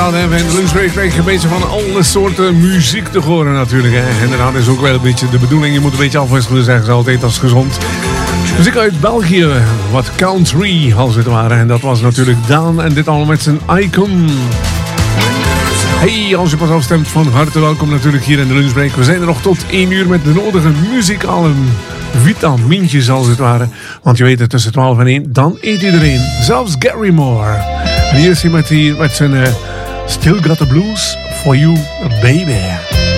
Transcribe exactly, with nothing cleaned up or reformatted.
inderdaad. Hè. In de lunchbreak krijg je een beetje van alle soorten muziek te horen natuurlijk. Hè. Inderdaad, is ook wel een beetje de bedoeling. Je moet een beetje afwisselen, zeggen ze altijd, als gezond. Muziek uit België, wat country als het ware. En dat was natuurlijk Daan en dit allemaal met zijn Icon. Hey, als je pas afstemt, van harte welkom natuurlijk hier in de lunchbreak. We zijn er nog tot één uur met de nodige muzikale vitamintjes als het ware. Want je weet het, tussen twaalf en één, dan eet iedereen. Zelfs Gary Moore. En hier is hij met, die, met zijn uh, Still Got the Blues for You, baby.